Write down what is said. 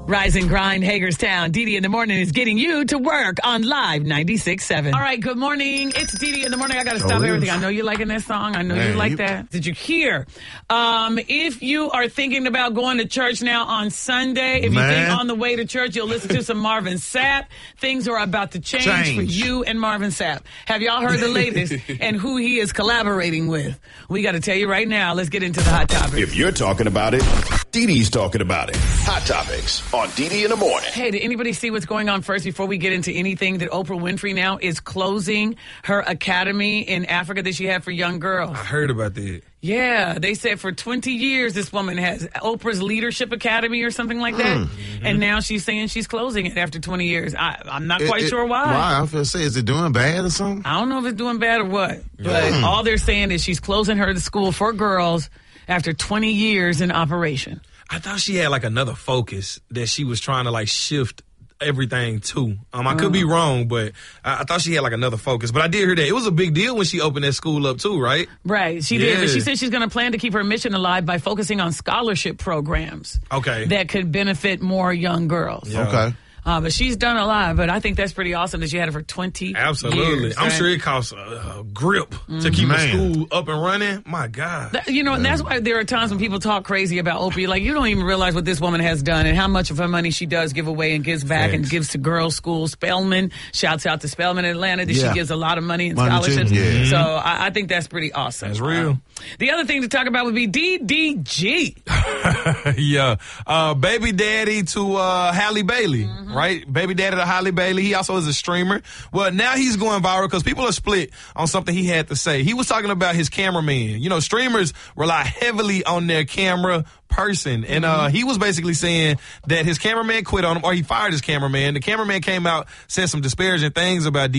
Rise and Grind, Hagerstown. Dee Dee in the Morning is getting you to work on Live 96.7. All right, good morning. It's Dee Dee in the Morning. I got to stop everything. I know you're liking that song. I know you like that. Did you hear? If you are thinking about going to church now on Sunday, if you think on the way to church you'll listen to some Marvin Sapp, things are about to change for you and Marvin Sapp. Have y'all heard the latest and who he is collaborating with? We got to tell you right now. Let's get into the hot topics. If you're talking about it, Dee Dee's talking about it. Hot Topics on Dee Dee in the Morning. Hey, did anybody see what's going on first before we get into anything? That Oprah Winfrey now is closing her academy in Africa that she had for young girls. I heard about that. Yeah, they said for 20 years this woman has Oprah's Leadership Academy or something like that. Mm-hmm. And now she's saying she's closing it after 20 years. I'm not quite sure why. Why? I feel say, is it doing bad or something? I don't know if it's doing bad or what. But all they're saying is she's closing her school for girls after 20 years in operation. I thought she had like another focus that she was trying to like shift everything to. I could be wrong, but I thought she had like another focus. But I did hear that it was a big deal when she opened that school up too, right? Right, she did. But she said she's going to plan to keep her mission alive by focusing on scholarship programs. Okay. That could benefit more young girls. Yeah. Okay. But she's done a lot, but I think that's pretty awesome that she had it for 20 Absolutely. years. I'm sure it costs a grip to keep a school up and running. My God. And that's why there are times when people talk crazy about Oprah. Like, you don't even realize what this woman has done and how much of her money she does give away and gives back and gives to girls' schools. Spelman, shouts out to Spelman in Atlanta that she gives a lot of money in scholarships. Yeah. So I think that's pretty awesome. That's real. The other thing to talk about would be DDG. Baby daddy to Halle Bailey, right? Baby daddy to Halle Bailey. He also is a streamer. Well, now he's going viral because people are split on something he had to say. He was talking about his cameraman. You know, streamers rely heavily on their camera person. And he was basically saying that his cameraman quit on him, or he fired his cameraman. The cameraman came out, said some disparaging things about